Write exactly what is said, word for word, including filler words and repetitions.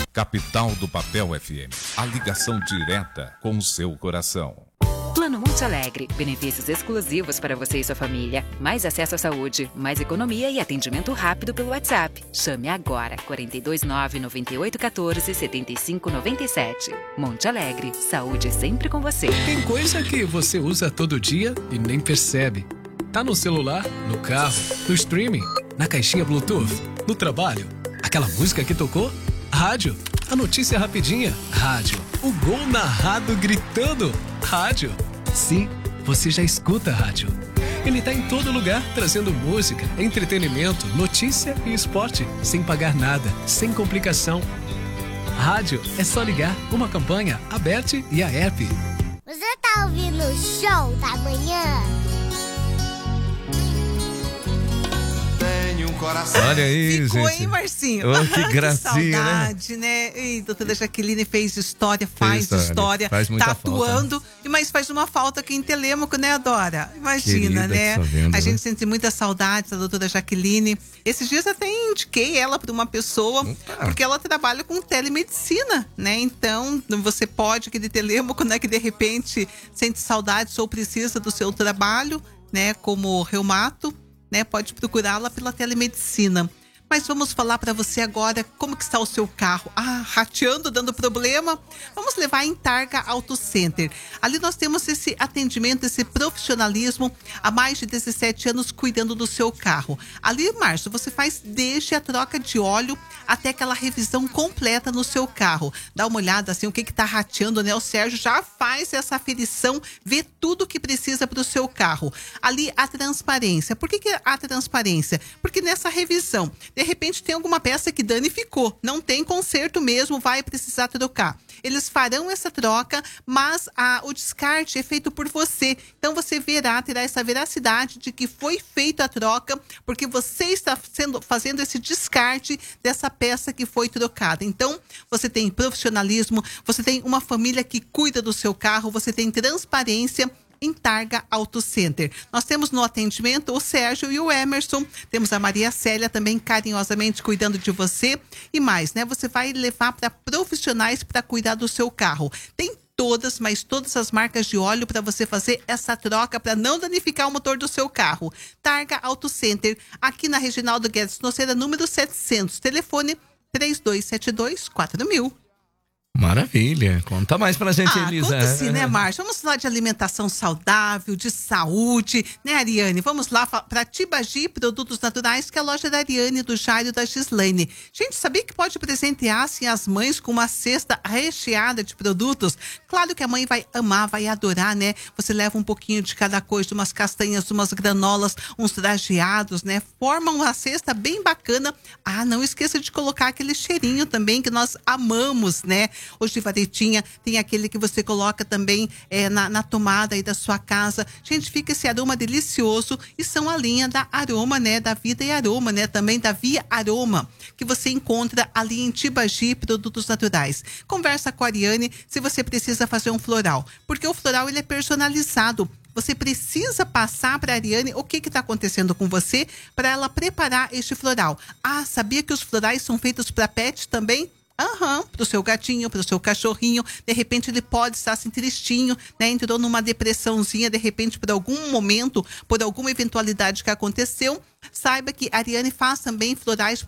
Capital do Papel F M. A ligação direta com o seu coração. Plano Monte Alegre. Benefícios exclusivos para você e sua família. Mais acesso à saúde, mais economia e atendimento rápido pelo WhatsApp. Chame agora, quatro dois nove, nove oito um quatro, sete cinco nove sete. Monte Alegre. Saúde sempre com você. Tem coisa que você usa todo dia e nem percebe. Tá no celular, no carro, no streaming, na caixinha Bluetooth, no trabalho. Aquela música que tocou? Rádio. A notícia rapidinha? Rádio. O gol narrado gritando? Rádio. Sim, você já escuta rádio. Ele tá em todo lugar, trazendo música, entretenimento, notícia e esporte, sem pagar nada, sem complicação. Rádio é só ligar, uma campanha, Aberte e a app. Você tá ouvindo o Show da Manhã? Olha aí, Ficou, gente. hein, Marcinho? Oh, que gracinha, que saudade, né? né? E a doutora Jaqueline fez história, faz Fez história, história. Faz muita tá falta, atuando, né? Mas faz uma falta aqui em Telêmaco, né, Dora? Imagina, Querida, né? tá vendo, a né? gente sente muita saudade da doutora Jaqueline. Esses dias eu até indiquei ela para uma pessoa, Opa. porque ela trabalha com telemedicina, né? Então, você pode aqui de Telêmaco, né, que de repente sente saudades ou precisa do seu trabalho, né, como reumato, né, pode procurá-la pela telemedicina. Mas vamos falar para você agora como que está o seu carro. Ah, rateando, dando problema? Vamos levar em Targa Auto Center. Ali nós temos esse atendimento, esse profissionalismo há mais de dezessete anos cuidando do seu carro. Ali, Márcio, você faz desde a troca de óleo até aquela revisão completa no seu carro. Dá uma olhada assim, o que que tá rateando, né? O Sérgio já faz essa aferição, vê tudo que precisa para o seu carro. Ali a transparência. Por que que a transparência? Porque nessa revisão, de repente tem alguma peça que danificou, não tem conserto mesmo, vai precisar trocar. Eles farão essa troca, mas a, o descarte é feito por você. Então você verá, terá essa veracidade de que foi feita a troca, porque você está sendo, fazendo esse descarte dessa peça que foi trocada. Então você tem profissionalismo, você tem uma família que cuida do seu carro, você tem transparência em Targa Auto Center. Nós temos no atendimento o Sérgio e o Emerson, temos a Maria Célia também carinhosamente cuidando de você e mais, né? Você vai levar para profissionais para cuidar do seu carro. Tem todas, mas todas as marcas de óleo para você fazer essa troca para não danificar o motor do seu carro. Targa Auto Center, aqui na Reginaldo Guedes Noceira, número setecentos, telefone três dois sete dois, quatro mil. Maravilha. Conta mais pra gente, ah, Elisa. Conta sim, né, Márcia? Vamos falar de alimentação saudável, de saúde, né, Ariane? Vamos lá para Tibagi Produtos Naturais, que é a loja da Ariane, do Jairo e da Gislaine. Gente, sabia que pode presentear assim, as mães com uma cesta recheada de produtos? Claro que a mãe vai amar, vai adorar, né? Você leva um pouquinho de cada coisa, umas castanhas, umas granolas, uns trajeados, né? Forma uma cesta bem bacana. Ah, não esqueça de colocar aquele cheirinho também que nós amamos, né? Hoje, varetinha, tem aquele que você coloca também é, na, na tomada aí da sua casa. Gente, fica esse aroma delicioso e são a linha da Aroma, né? Da Vida e Aroma, né? Também da Via Aroma, que você encontra ali em Tibagi Produtos Naturais. Conversa com a Ariane se você precisa fazer um floral, porque o floral ele é personalizado. Você precisa passar para a Ariane o que está acontecendo com você para ela preparar este floral. Ah, sabia que os florais são feitos para pet também? Aham, uhum, pro seu gatinho, pro seu cachorrinho, de repente ele pode estar assim tristinho, né? Entrou numa depressãozinha, de repente por algum momento, por alguma eventualidade que aconteceu. Saiba que a Ariane faz também florais